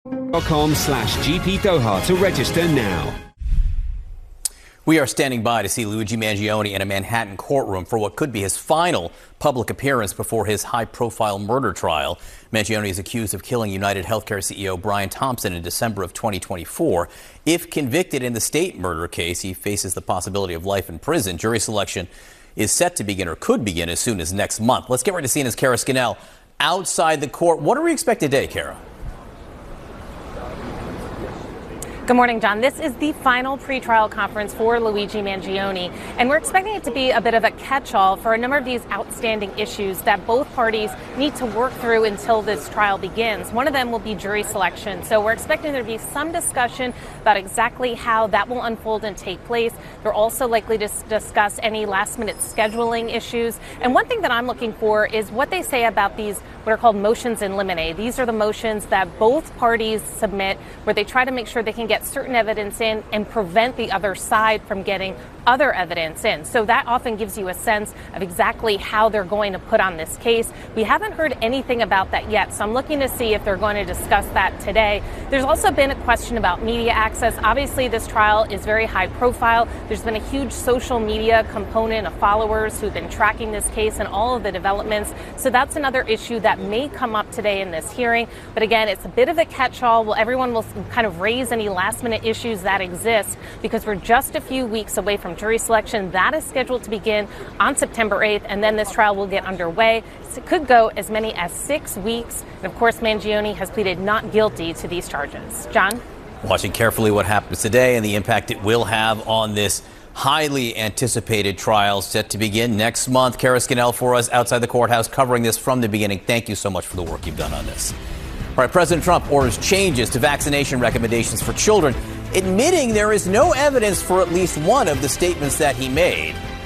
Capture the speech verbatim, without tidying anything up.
dot com slash GP Doha to register now. We are standing by to see Luigi Mangione in a Manhattan courtroom for what could be his final public appearance before his high-profile murder trial. Mangione is accused of killing United Healthcare C E O Brian Thompson in December of twenty twenty-four. If convicted in the state murder case, he faces the possibility of life in prison. Jury selection is set to begin, or could begin, as soon as next month. Let's get right to C N N's Kara Scannell outside the court. What do we expect today, Kara? Good morning, John. This is the final pretrial conference for Luigi Mangione, and we're expecting it to be a bit of a catch-all for a number of these outstanding issues that both parties need to work through until this trial begins. One of them will be jury selection, so we're expecting there to be some discussion about exactly how that will unfold and take place. They're also likely to discuss any last-minute scheduling issues, and one thing that I'm looking for is what they say about these what are called motions in limine. These are the motions that both parties submit where they try to make sure they can get certain evidence in and prevent the other side from getting other evidence in. So that often gives you a sense of exactly how they're going to put on this case. We haven't heard anything about that yet, so I'm looking to see if they're going to discuss that today. There's also been a question about media access. Obviously, this trial is very high profile. There's been a huge social media component of followers who've been tracking this case and all of the developments. So that's another issue that may come up today in this hearing. But again, it's a bit of a catch-all. Well, everyone will kind of raise any last-minute issues that exist because we're just a few weeks away from jury selection. That is scheduled to begin on September eighth, and then this trial will get underway. It could go as many as six weeks. And of course, Mangione has pleaded not guilty to these charges. John? Watching carefully what happens today and the impact it will have on this highly anticipated trial set to begin next month. Kara Scannell for us outside the courthouse covering this from the beginning. Thank you so much for the work you've done on this. All right, President Trump orders changes to vaccination recommendations for children, admitting there is no evidence for at least one of the statements that he made.